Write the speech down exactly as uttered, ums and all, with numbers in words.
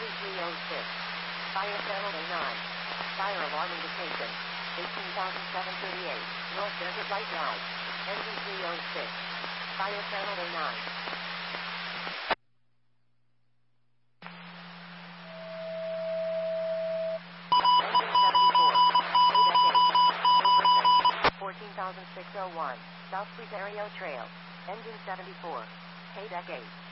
Engine three oh six. Fire channel A nine. Fire alarm indication. eighteen thousand seven hundred thirty-eight. North Desert Light Drive. Engine three oh six. Fire channel A nine. Engine seventy-four. K-Deck eight. Silverton. fourteen thousand six hundred one. South Presario Trail. Engine seventy-four. K-Deck eight.